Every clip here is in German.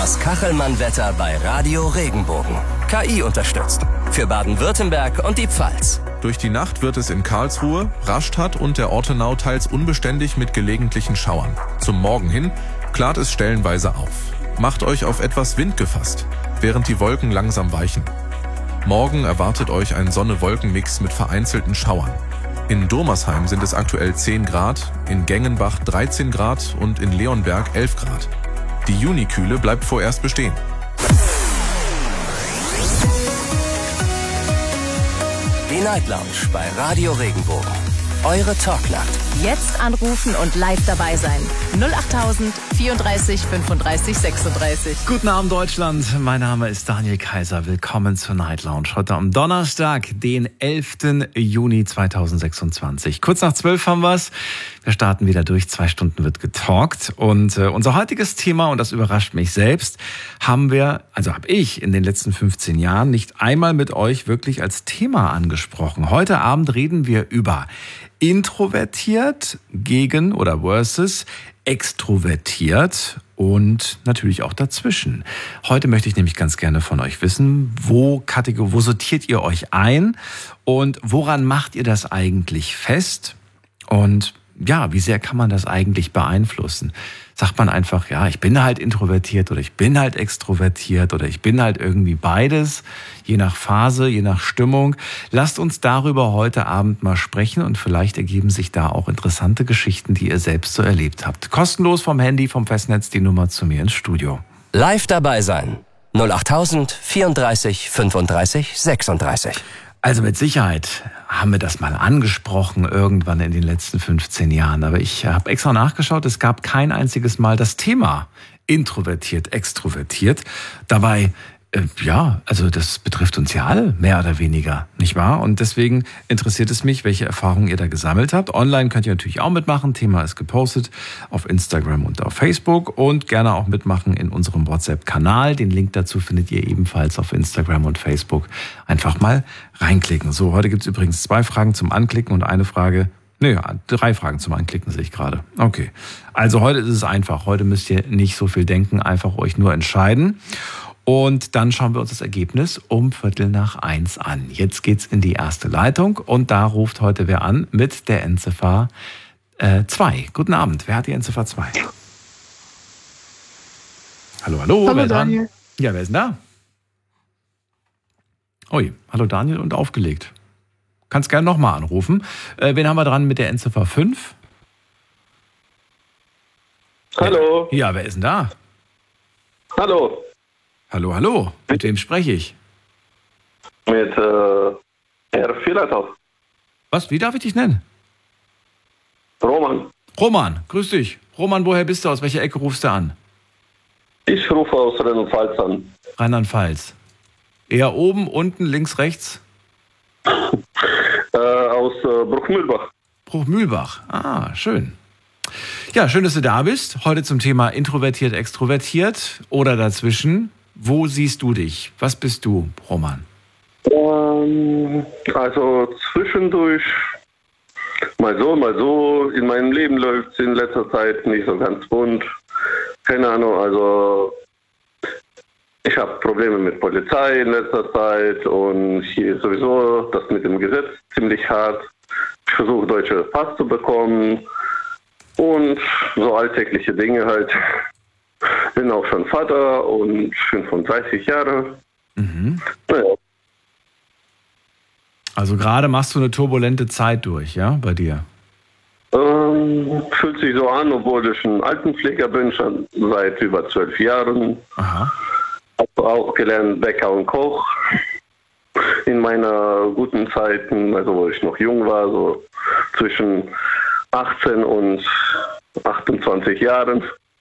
Das Kachelmann-Wetter bei Radio Regenbogen. KI unterstützt. Für Baden-Württemberg und die Pfalz. Durch die Nacht wird es in Karlsruhe, Rastatt und der Ortenau teils unbeständig mit gelegentlichen Schauern. Zum Morgen hin klart es stellenweise auf. Macht euch auf etwas Wind gefasst, während die Wolken langsam weichen. Morgen erwartet euch ein Sonne-Wolken-Mix mit vereinzelten Schauern. In Durmersheim sind es aktuell 10 Grad, in Gengenbach 13 Grad und in Leonberg 11 Grad. Die Junikühle bleibt vorerst bestehen. Die Night Lounge bei Radio Regenbogen. Eure Talknacht. Jetzt anrufen und live dabei sein. 08000 34 35 36. Guten Abend Deutschland, mein Name ist Daniel Kaiser. Willkommen zur Night Lounge. Heute am Donnerstag, den 11. Juni 2026. Kurz nach 12 haben wir's. Wir starten wieder durch, 2 Stunden wird getalkt. Und unser heutiges Thema, und das überrascht mich selbst, habe ich in den letzten 15 Jahren nicht einmal mit euch wirklich als Thema angesprochen. Heute Abend reden wir über introvertiert gegen oder versus extrovertiert und natürlich auch dazwischen. Heute möchte ich nämlich ganz gerne von euch wissen, wo sortiert ihr euch ein und woran macht ihr das eigentlich fest? Und ja, wie sehr kann man das eigentlich beeinflussen? Sagt man einfach, ja, ich bin halt introvertiert oder ich bin halt extrovertiert oder ich bin halt irgendwie beides, je nach Phase, je nach Stimmung. Lasst uns darüber heute Abend mal sprechen und vielleicht ergeben sich da auch interessante Geschichten, die ihr selbst so erlebt habt. Kostenlos vom Handy, vom Festnetz die Nummer zu mir ins Studio. Live dabei sein. 08000 34 35 36. Also mit Sicherheit haben wir das mal angesprochen irgendwann in den letzten 15 Jahren. Aber ich habe extra nachgeschaut, es gab kein einziges Mal das Thema introvertiert, extrovertiert. Dabei, also das betrifft uns ja alle, mehr oder weniger, nicht wahr? Und deswegen interessiert es mich, welche Erfahrungen ihr da gesammelt habt. Online könnt ihr natürlich auch mitmachen. Thema ist gepostet auf Instagram und auf Facebook. Und gerne auch mitmachen in unserem WhatsApp-Kanal. Den Link dazu findet ihr ebenfalls auf Instagram und Facebook. Einfach mal reinklicken. So, heute gibt es übrigens 2 Fragen zum Anklicken und 3 Fragen zum Anklicken sehe ich gerade. Okay, also heute ist es einfach. Heute müsst ihr nicht so viel denken, einfach euch nur entscheiden. Und dann schauen wir uns das Ergebnis um 1:15 an. Jetzt geht's in die erste Leitung und da ruft heute wer an mit der Endziffer 2. Guten Abend, wer hat die Endziffer 2? Hallo, Hallo wer Daniel. dran? Ja, wer ist denn da? Ui, hallo Daniel und aufgelegt. Kannst gerne nochmal anrufen. Wen haben wir dran mit der Endziffer 5? Hallo. Ja, wer ist denn da? Hallo. Hallo. Mit wem spreche ich? Mit Herr Filatov. Was, wie darf ich dich nennen? Roman. Roman, grüß dich. Roman, woher bist du? Aus welcher Ecke rufst du an? Ich rufe aus Rheinland-Pfalz an. Rheinland-Pfalz. Eher oben, unten, links, rechts? Aus Bruchmühlbach. Bruchmühlbach. Ah, schön. Ja, schön, dass du da bist. Heute zum Thema introvertiert, extrovertiert oder dazwischen. Wo siehst du dich? Was bist du, Roman? Also zwischendurch mal so. In meinem Leben läuft es in letzter Zeit nicht so ganz bunt. Keine Ahnung, also ich habe Probleme mit Polizei in letzter Zeit und hier ist sowieso das mit dem Gesetz ziemlich hart. Ich versuche deutsche Pass zu bekommen und so alltägliche Dinge halt. Bin auch schon Vater und 35 Jahre. Mhm. Naja. Also gerade machst du eine turbulente Zeit durch, ja, bei dir? Fühlt sich so an, obwohl ich ein Altenpfleger bin, schon seit über 12 Jahren. Aha. Habe auch gelernt Bäcker und Koch in meiner guten Zeiten, also wo ich noch jung war, so zwischen 18 und 28 Jahren.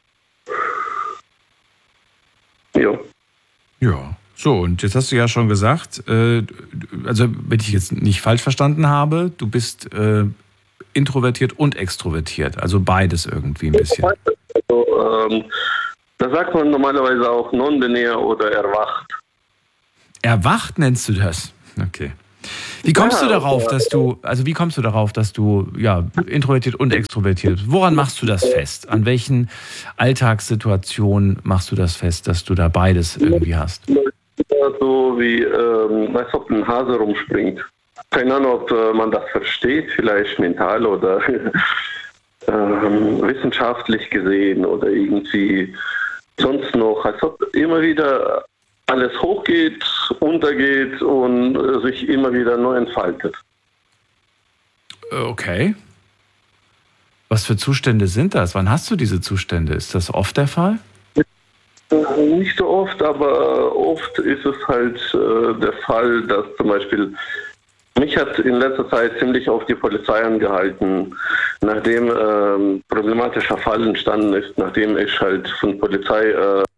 Jo. Ja, so, und jetzt hast du ja schon gesagt, also wenn ich jetzt nicht falsch verstanden habe, du bist introvertiert und extrovertiert, also beides irgendwie ein bisschen. Also, da sagt man normalerweise auch non-binär oder erwacht. Erwacht nennst du das? Okay. Wie kommst du darauf, dass du introvertiert und extrovertiert bist? Woran machst du das fest? An welchen Alltagssituationen machst du das fest, dass du da beides irgendwie hast? So wie, als ob ein Hase rumspringt. Keine Ahnung, ob man das versteht, vielleicht mental oder wissenschaftlich gesehen oder irgendwie sonst noch, als ob immer wieder alles hochgeht, untergeht und sich immer wieder neu entfaltet. Okay. Was für Zustände sind das? Wann hast du diese Zustände? Ist das oft der Fall? Nicht so oft, aber oft ist es halt der Fall, dass zum Beispiel mich hat in letzter Zeit ziemlich auf die Polizei angehalten, nachdem problematischer Fall entstanden ist, nachdem ich halt von Polizei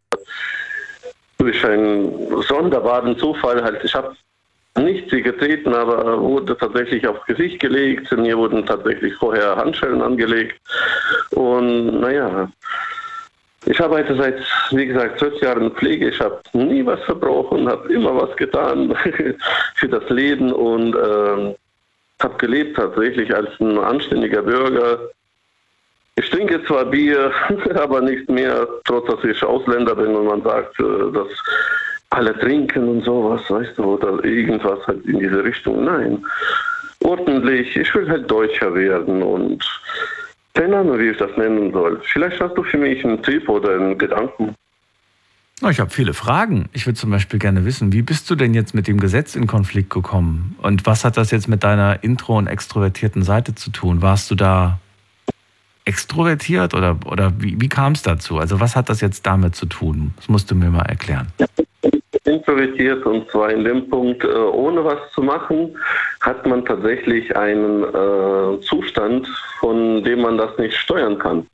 durch einen sonderbaren Zufall halt, ich habe nicht sie getreten, aber wurde tatsächlich aufs Gesicht gelegt, mir wurden tatsächlich vorher Handschellen angelegt und naja, ich arbeite seit, wie gesagt, 12 Jahren in Pflege. Ich habe nie was verbrochen, habe immer was getan für das Leben und habe gelebt tatsächlich als ein anständiger Bürger. Ich trinke zwar Bier, aber nicht mehr, trotz dass ich Ausländer bin und man sagt, dass alle trinken und sowas, weißt du, oder irgendwas halt in diese Richtung. Nein, ordentlich. Ich will halt Deutscher werden und keine Ahnung, wie ich das nennen soll. Vielleicht hast du für mich einen Tipp oder einen Gedanken. Ich habe viele Fragen. Ich würde zum Beispiel gerne wissen, wie bist du denn jetzt mit dem Gesetz in Konflikt gekommen? Und was hat das jetzt mit deiner intro- und extrovertierten Seite zu tun? Warst du da extrovertiert oder wie kam es dazu? Also was hat das jetzt damit zu tun? Das musst du mir mal erklären. Introvertiert und zwar in dem Punkt, ohne was zu machen, hat man tatsächlich einen Zustand, von dem man das nicht steuern kann.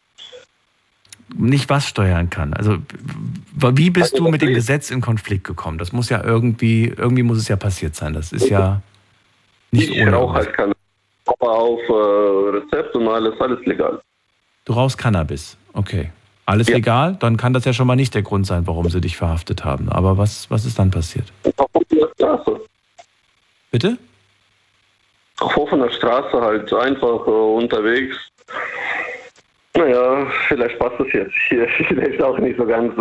Nicht was steuern kann. Also wie bist du mit dem Gesetz in Konflikt gekommen? Das muss ja irgendwie muss es ja passiert sein. Das ist ja nicht ohne. Ich rauche halt Cannabis, aber auf Rezept und alles legal. Du rauchst Cannabis, okay. Alles legal? Dann kann das ja schon mal nicht der Grund sein, warum sie dich verhaftet haben. Aber was ist dann passiert? Auf offener Straße. Bitte? Auf offener Straße halt einfach unterwegs. Naja, vielleicht passt das jetzt hier, vielleicht auch nicht so ganz.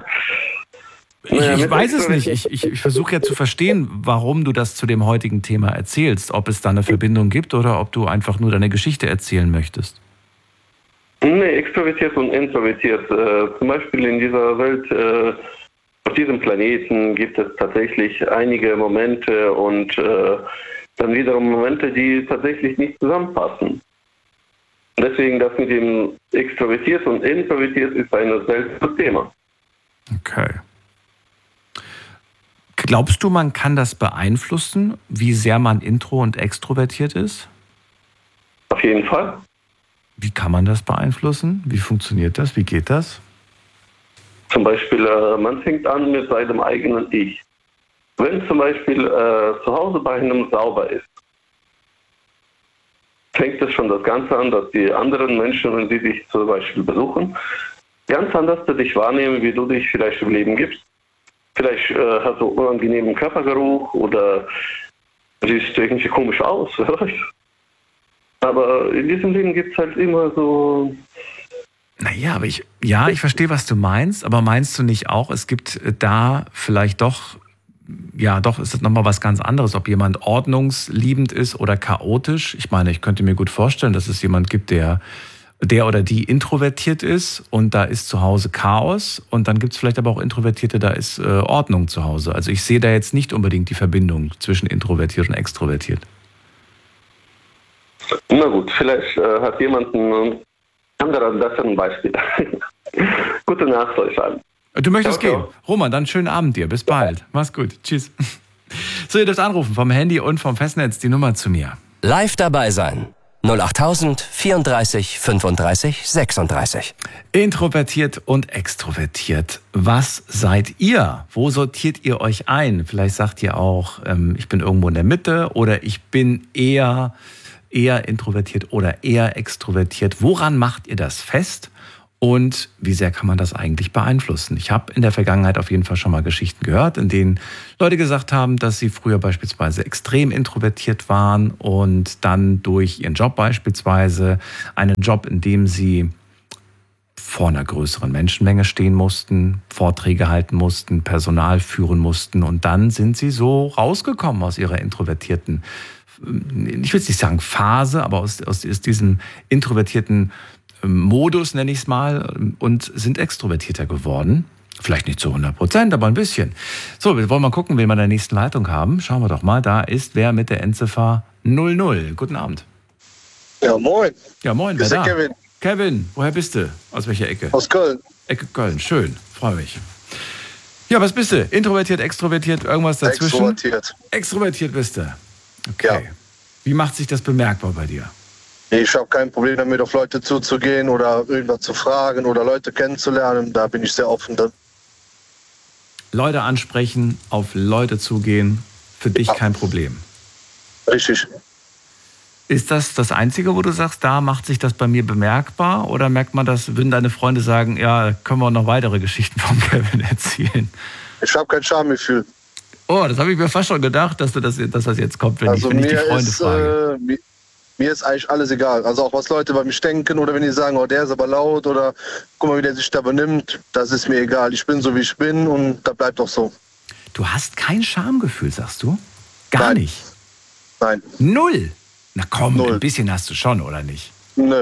Ich weiß es nicht. Ich versuche ja zu verstehen, warum du das zu dem heutigen Thema erzählst. Ob es da eine Verbindung gibt oder ob du einfach nur deine Geschichte erzählen möchtest. Nee, extrovertiert und introvertiert. Zum Beispiel in dieser Welt, auf diesem Planeten gibt es tatsächlich einige Momente und dann wiederum Momente, die tatsächlich nicht zusammenpassen. Deswegen das mit dem extrovertiert und introvertiert ist ein seltenes Thema. Okay. Glaubst du, man kann das beeinflussen, wie sehr man intro- und extrovertiert ist? Auf jeden Fall. Wie kann man das beeinflussen? Wie funktioniert das? Wie geht das? Zum Beispiel, man fängt an mit seinem eigenen Ich. Wenn zum Beispiel zu Hause bei einem sauber ist, fängt es schon das Ganze an, dass die anderen Menschen, wenn sie dich zum Beispiel besuchen, ganz anders dich wahrnehmen, wie du dich vielleicht im Leben gibst. Vielleicht hast du unangenehmen Körpergeruch oder siehst irgendwie komisch aus. Aber in diesem Leben gibt es halt immer so... Naja, aber ich verstehe, was du meinst, aber meinst du nicht auch, es gibt da vielleicht doch ist das nochmal was ganz anderes, ob jemand ordnungsliebend ist oder chaotisch? Ich meine, ich könnte mir gut vorstellen, dass es jemand gibt, der oder die introvertiert ist und da ist zu Hause Chaos und dann gibt es vielleicht aber auch Introvertierte, da ist Ordnung zu Hause. Also ich sehe da jetzt nicht unbedingt die Verbindung zwischen introvertiert und extrovertiert. Na gut, vielleicht hat jemand ein anderes besseren Beispiel. Gute Nacht euch allen. Du möchtest gehen. Roman, dann schönen Abend dir. Bis bald. Mach's gut. Tschüss. So, ihr dürft anrufen vom Handy und vom Festnetz die Nummer zu mir. Live dabei sein. 08000 34 35 36. Introvertiert und extrovertiert. Was seid ihr? Wo sortiert ihr euch ein? Vielleicht sagt ihr auch, ich bin irgendwo in der Mitte oder ich bin eher introvertiert oder eher extrovertiert. Woran macht ihr das fest? Und wie sehr kann man das eigentlich beeinflussen? Ich habe in der Vergangenheit auf jeden Fall schon mal Geschichten gehört, in denen Leute gesagt haben, dass sie früher beispielsweise extrem introvertiert waren und dann durch ihren Job beispielsweise, einen Job, in dem sie vor einer größeren Menschenmenge stehen mussten, Vorträge halten mussten, Personal führen mussten und dann sind sie so rausgekommen aus ihrer introvertierten, ich will es nicht sagen Phase, aber aus diesem introvertierten Modus, nenne ich es mal, und sind extrovertierter geworden. Vielleicht nicht zu 100%, aber ein bisschen. So, wir wollen mal gucken, wen wir in der nächsten Leitung haben. Schauen wir doch mal, da ist wer mit der Endziffer 00. Guten Abend. Ja, moin. Ja, moin, wer Ist der da? Kevin. Kevin, woher bist du? Aus welcher Ecke? Aus Köln. Ecke Köln, schön, freue mich. Ja, was bist du? Introvertiert, extrovertiert, irgendwas dazwischen? Extrovertiert. Extrovertiert bist du. Okay. Ja. Wie macht sich das bemerkbar bei dir? Ich habe kein Problem damit, auf Leute zuzugehen oder irgendwas zu fragen oder Leute kennenzulernen. Da bin ich sehr offen drin. Leute ansprechen, auf Leute zugehen, für dich kein Problem. Richtig. Ist das das Einzige, wo du sagst, da macht sich das bei mir bemerkbar? Oder merkt man das, würden deine Freunde sagen, ja, können wir noch weitere Geschichten von Kevin erzählen? Ich habe kein Schamgefühl. Oh, das habe ich mir fast schon gedacht, dass das jetzt kommt, wenn ich die Freunde frage. Mir ist eigentlich alles egal. Also auch was Leute über mich denken oder wenn die sagen, oh, der ist aber laut oder guck mal, wie der sich da benimmt, das ist mir egal. Ich bin so, wie ich bin und das bleibt auch so. Du hast kein Schamgefühl, sagst du? Gar nicht? Nein. Null? Na komm, Null. Ein bisschen hast du schon, oder nicht? Nö.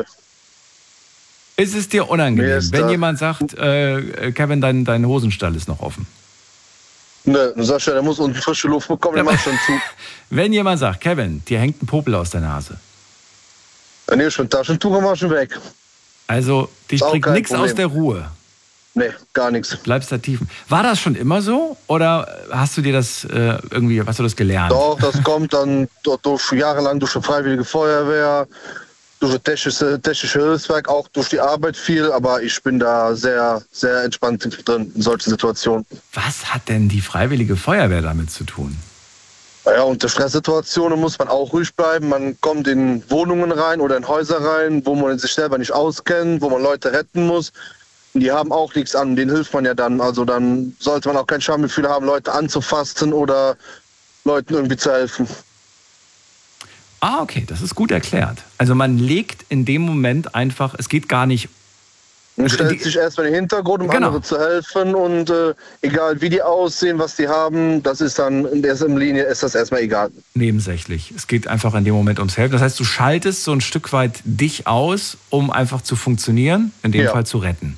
Ist es dir unangenehm, ist wenn jemand sagt, Kevin, dein Hosenstall ist noch offen? Nö, du sagst ja, der muss unten frische Luft bekommen, der macht schon zu. Wenn jemand sagt, Kevin, dir hängt ein Popel aus der Nase. Dann nehme ich schon Taschentuch und mach schon weg. Also, dich Auch bringt kein nichts Problem. aus der Ruhe. Nee, gar nichts. Bleibst da tief. War das schon immer so? Oder hast du dir das hast du das gelernt? Doch, das kommt dann durch jahrelang durch die Freiwillige Feuerwehr, durch das technische Hilfswerk, auch durch die Arbeit viel, aber ich bin da sehr, sehr entspannt drin in solchen Situationen. Was hat denn die Freiwillige Feuerwehr damit zu tun? Ja, unter Stresssituationen muss man auch ruhig bleiben. Man kommt in Wohnungen rein oder in Häuser rein, wo man sich selber nicht auskennt, wo man Leute retten muss. Und die haben auch nichts an, denen hilft man ja dann. Also dann sollte man auch kein Schamgefühl haben, Leute anzufassen oder Leuten irgendwie zu helfen. Ah, okay, das ist gut erklärt. Also man legt in dem Moment einfach, es geht gar nicht. Man stellt sich erstmal in den Hintergrund, um Genau. anderen zu helfen und egal wie die aussehen, was die haben, das ist dann in der Linie ist das erstmal egal. Nebensächlich. Es geht einfach in dem Moment ums Helfen. Das heißt, du schaltest so ein Stück weit dich aus, um einfach zu funktionieren, in dem Ja. Fall zu retten.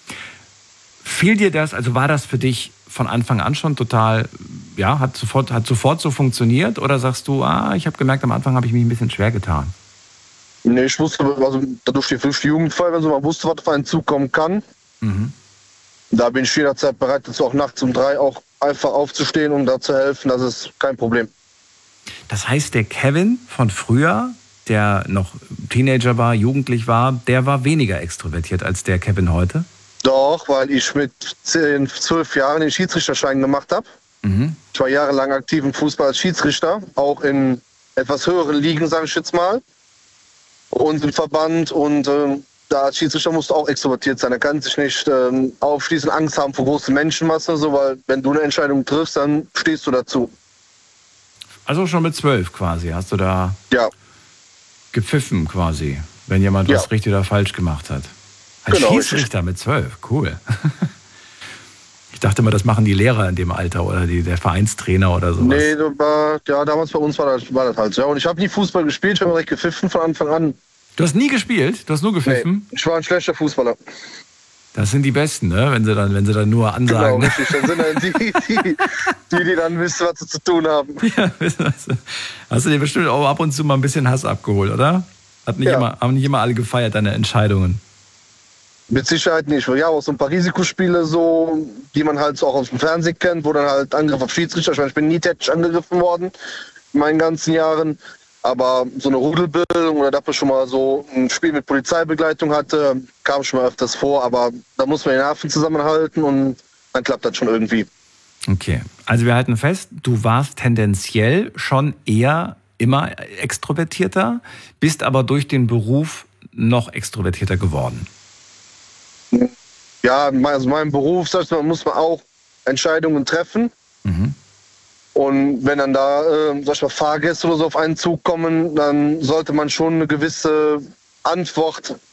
Fiel dir das, also war das für dich von Anfang an schon total, ja, hat sofort so funktioniert? Oder sagst du, ich habe gemerkt, am Anfang habe ich mich ein bisschen schwer getan? Nee, ich wusste, also dadurch die Jugendfeuerwehr, wenn man wusste, was auf einen zukommen kann, da bin ich jederzeit bereit dazu, auch nachts um 3 auch einfach aufzustehen und da zu helfen, das ist kein Problem. Das heißt, der Kevin von früher, der noch Teenager war, jugendlich war, der war weniger extrovertiert als der Kevin heute? Doch, weil ich mit 10, 12 Jahren den Schiedsrichterschein gemacht habe. Ich war jahrelang aktiv im Fußball als Schiedsrichter, auch in etwas höheren Ligen, sage ich jetzt mal. Und im Verband und da als Schiedsrichter musst du auch extrovertiert sein. Da kann sich nicht aufschließen, Angst haben vor großen Menschenmassen, so, weil wenn du eine Entscheidung triffst, dann stehst du dazu. Also schon mit 12 quasi, hast du da Ja, gepfiffen quasi, wenn jemand was richtig oder falsch gemacht hat. Als Genau, Schiedsrichter mit 12, cool. Ich dachte immer, das machen die Lehrer in dem Alter oder der Vereinstrainer oder sowas. nee, damals bei uns war das halt so. Ja, und ich habe nie Fußball gespielt, ich habe direkt gepfiffen von Anfang an. Du hast nie gespielt? Du hast nur gepfiffen? Nee, ich war ein schlechter Fußballer. Das sind die Besten, ne? Wenn sie dann nur ansagen. Genau, richtig. Dann sind dann die dann wissen, was sie zu tun haben. Ja, hast du dir bestimmt auch ab und zu mal ein bisschen Hass abgeholt, oder? Haben nicht immer alle gefeiert, deine Entscheidungen. Mit Sicherheit nicht. Ja, auch so ein paar Risikospiele, so, die man halt so auch aus dem Fernsehen kennt, wo dann halt Angriff auf Schiedsrichter. Ich meine, ich bin nie tätsch angegriffen worden in meinen ganzen Jahren. Aber so eine Rudelbildung oder dass man schon mal so ein Spiel mit Polizeibegleitung hatte, kam schon mal öfters vor. Aber da muss man die Nerven zusammenhalten und dann klappt das schon irgendwie. Okay, also wir halten fest, du warst tendenziell schon eher immer extrovertierter, bist aber durch den Beruf noch extrovertierter geworden. ja, also meinem Beruf, sag ich mal, muss man auch Entscheidungen treffen. Und wenn dann da, sag ich mal, Fahrgäste oder so auf einen Zug kommen, dann sollte man schon eine gewisse Antwort